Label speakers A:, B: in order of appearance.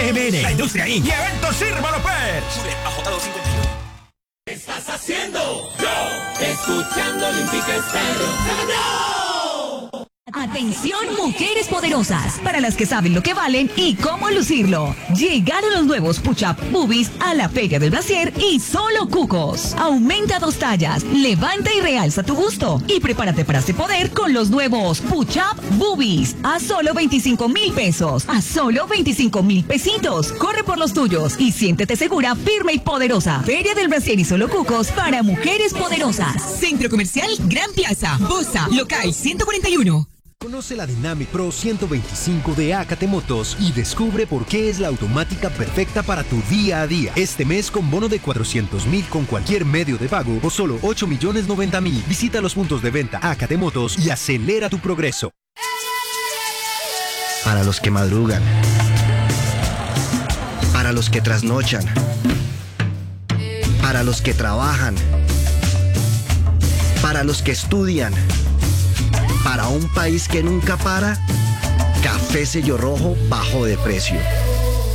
A: CMN, La Industria Inc. y Eventos Sirva López.
B: ¿Qué estás haciendo? Yo, escuchando Olímpica Estéreo.
C: Atención, mujeres poderosas, para las que saben lo que valen y cómo lucirlo. Llegaron los nuevos Push-Up Boobies a la Feria del Brasier y solo cucos. Aumenta 2 tallas, levanta y realza tu busto. Y prepárate para este poder con los nuevos Push-Up Boobies. A solo 25,000 pesos. A solo 25,000 pesitos. Corre por los tuyos y siéntete segura, firme y poderosa. Feria del Brasier y solo cucos para mujeres poderosas.
D: Centro Comercial Gran Plaza, Bosa, local 141.
E: Conoce la Dynamic Pro 125 de AKT Motos y descubre por qué es la automática perfecta para tu día a día. Este mes con bono de 400,000 con cualquier medio de pago o solo 8,090,000. Visita los puntos de venta AKT Motos y acelera tu progreso.
F: Para los que madrugan. Para los que trasnochan. Para los que trabajan. Para los que estudian. Para un país que nunca para, Café Sello Rojo bajo de precio.